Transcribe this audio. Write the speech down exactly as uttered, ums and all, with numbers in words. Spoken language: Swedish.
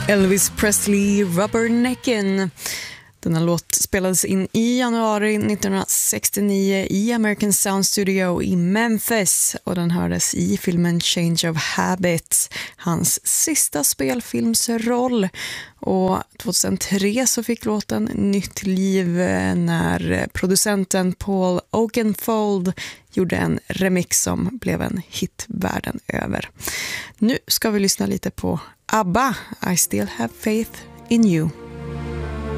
Elvis Presley, Rubbernecken. Denna låt spelades in i januari nittonhundrasextionio i American Sound Studio i Memphis och den hördes i filmen Change of Habits, hans sista spelfilmsroll. Och tjugohundratre så fick låten nytt liv när producenten Paul Oakenfold gjorde en remix som blev en hit världen över. Nu ska vi lyssna lite på ABBA, I Still Have Faith in You.